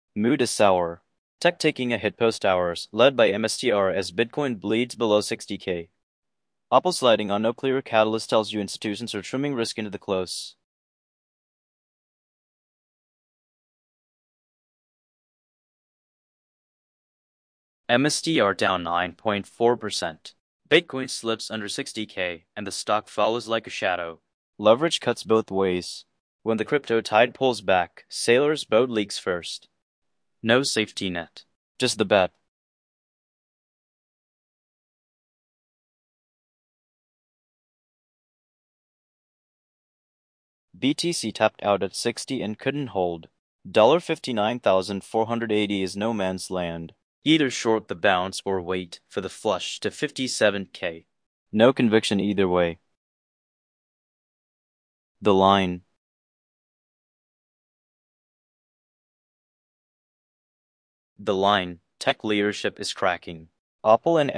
Mood is sour. Tech taking a hit post-hours, led by MSTR as Bitcoin bleeds below 60K. Apple sliding on no clear catalyst tells you institutions are trimming risk into the close. MSTR down 9.4%. Bitcoin slips under 60K, and the stock follows like a shadow. Leverage cuts both ways. When the crypto tide pulls back, sailors' boat leaks first. No safety net. Just the bet. BTC tapped out at 60 and couldn't hold. $59,480 is no man's land. Either short the bounce or wait for the flush to 57K. No conviction either way. The line. Tech leadership is cracking. Apple and